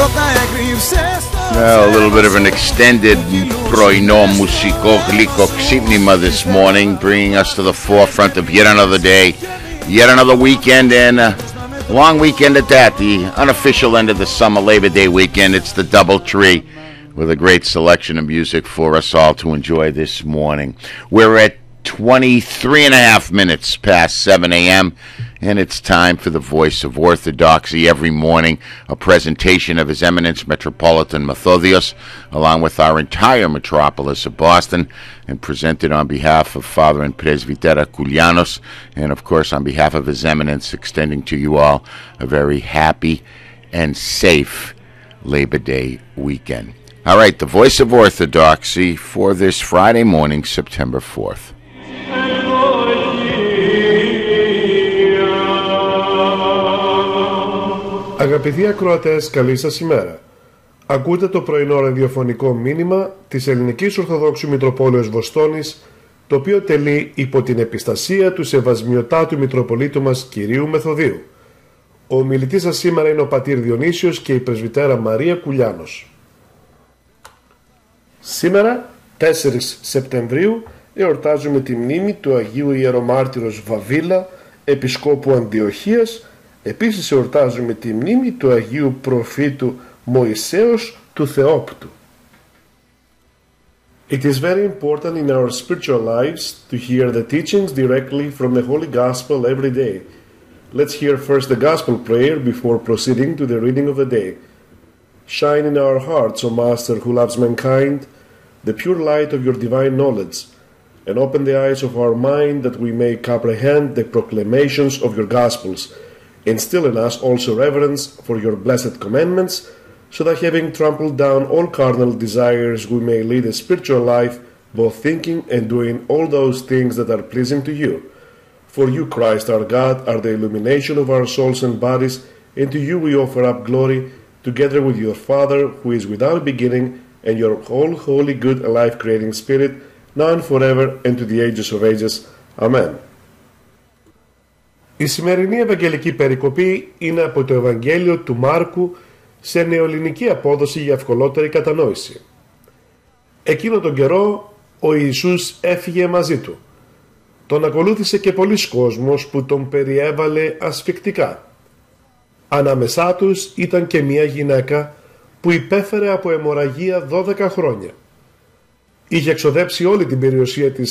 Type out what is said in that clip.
A little bit of an extended πρωινό μουσικό γλυκό ξύπνημα this morning, bringing us to the forefront of yet another day, yet another weekend, and a long weekend at that, the unofficial end of the summer Labor Day weekend. It's the Doubletree with a great selection of music for us all to enjoy this morning. We're at 23 and a half minutes past 7 a.m., and it's time for the Voice of Orthodoxy. Every morning, a presentation of His Eminence Metropolitan Methodios, along with our entire metropolis of Boston, and presented on behalf of Father and Presbytera Koulianos, and of course on behalf of His Eminence, extending to you all a very happy and safe Labor Day weekend. All right, the Voice of Orthodoxy for this Friday morning, September 4th. Αγαπητοί ακροατές, καλή σας ημέρα. Ακούτε το πρωινό ραδιοφωνικό μήνυμα της Ελληνικής Ορθοδόξου Μητροπόλεως Βοστόνης, το οποίο τελεί υπό την επιστασία του Σεβασμιωτάτου Μητροπολίτου μας Κυρίου Μεθοδίου. Ο ομιλητής σας σήμερα είναι ο πατήρ Διονύσιος και η πρεσβυτέρα Μαρία Κουλιάνος. Σήμερα, 4 Σεπτεμβρίου, εορτάζουμε τη μνήμη του Αγίου Ιερομάρτυρος Βαβίλα, Επισκόπου Αντιοχίας. Επίσης εορτάζουμε τη μνήμη του Αγίου Προφήτου Μωυσέως του Θεόπτου. It is very important in our spiritual lives to hear the teachings directly from the Holy Gospel every day. Let's hear first the Gospel prayer before proceeding to the reading of the day. Shine in our hearts, O Master who loves mankind, the pure light of your divine knowledge, and open the eyes of our mind that we may comprehend the proclamations of your Gospels. Instill in us also reverence for your blessed commandments, so that having trampled down all carnal desires, we may lead a spiritual life, both thinking and doing all those things that are pleasing to you. For you, Christ our God, are the illumination of our souls and bodies, and to you we offer up glory, together with your Father, who is without beginning, and your whole holy, good, and life-creating Spirit, now and forever, and to the ages of ages. Amen. Η σημερινή Ευαγγελική περικοπή είναι από το Ευαγγέλιο του Μάρκου σε νεοελληνική απόδοση για ευκολότερη κατανόηση. Εκείνο τον καιρό ο Ιησούς έφυγε μαζί του. Τον ακολούθησε και πολλοί κόσμος που τον περιέβαλε ασφικτικά. Ανάμεσά τους ήταν και μια γυναίκα που υπέφερε από αιμορραγία 12 χρόνια. Είχε εξοδέψει όλη την περιουσία της